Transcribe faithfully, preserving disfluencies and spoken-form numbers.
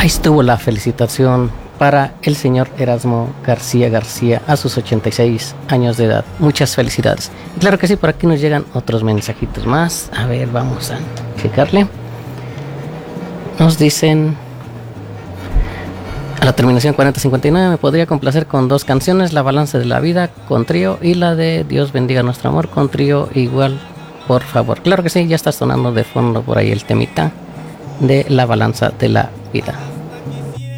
Ahí estuvo la felicitación para el señor Erasmo García García a sus ochenta y seis años de edad. Muchas felicidades. Y claro que sí, por aquí nos llegan otros mensajitos más. A ver, vamos a checarle. Nos dicen... A la terminación cuarenta cincuenta y nueve me podría complacer con dos canciones, La Balanza de la Vida con trío y la de Dios bendiga nuestro amor con trío igual, por favor. Claro que sí, ya está sonando de fondo por ahí el temita de La Balanza de la Vida.